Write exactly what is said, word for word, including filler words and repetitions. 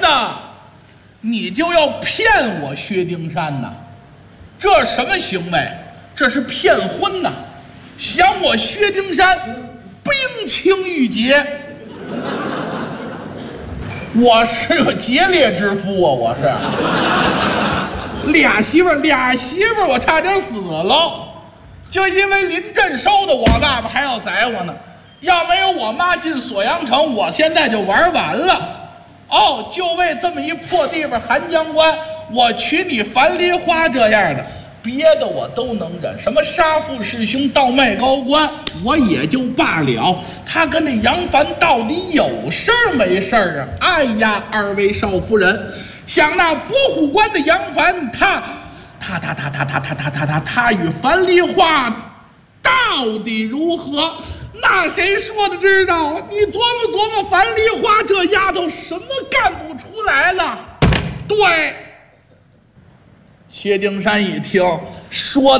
呐，你就要骗我薛丁山呐？这什么行为？这是骗婚呐！想我薛丁山冰清玉洁，我是个劫掠之夫啊！我是俩媳妇儿，俩媳妇儿，我差点死了，就因为临阵收的，我爸爸还要宰我呢。要没有我妈进锁阳城，我现在就玩完了。哦，就为这么一破地方韩江关，我娶你樊梨花这样的，别的我都能忍，什么杀父弑兄、倒卖高官，我也就罢了。他跟那杨凡到底有事儿没事儿啊？哎呀，二位少夫人，想那博虎关的杨凡，他他他他他他他他他他他与樊梨花到底如何？那谁说的知道？你琢磨琢磨，樊梨花这丫头什么干不出来了？对，薛丁山一听说